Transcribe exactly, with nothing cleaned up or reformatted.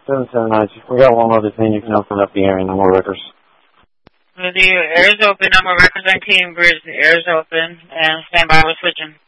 seven seven nine. We got one other thing. You can open up the area. No more records. The air is open. No more records on Cambridge. The air is open. And stand by. We're switching.